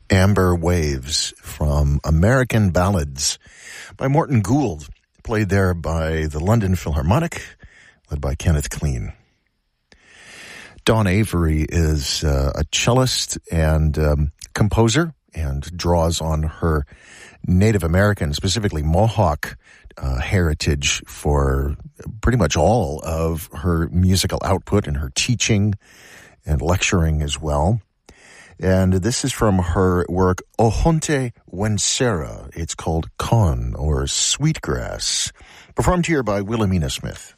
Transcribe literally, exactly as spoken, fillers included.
Amber Waves from American Ballads by Morton Gould, played there by the London Philharmonic, led by Kenneth Clean. Dawn Avery is uh, a cellist and um, composer and draws on her Native American, specifically Mohawk, uh, heritage for pretty much all of her musical output and her teaching and lecturing as well. And this is from her work, Ohonte Wensera. It's called Con, or Sweetgrass, performed here by Wilhelmina Smith.